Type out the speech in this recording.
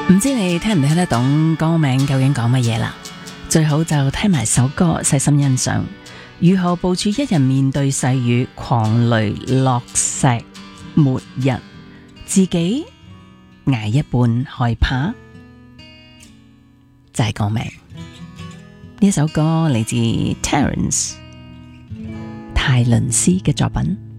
唔知你聽唔聽得懂歌名究竟講乜嘢啦？最好就聽埋首歌，細心欣賞。如何部署一人面對細雨、狂雷落石、末日，自己捱一半害怕，就係歌名。呢首歌嚟自 Terence 泰倫斯嘅作品。